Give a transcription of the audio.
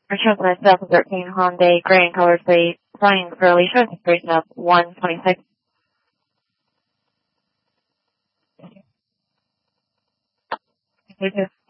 Our transplant 2013 Hyundai gray in color plate, flying for Alicia, expiration of 126. Thank you.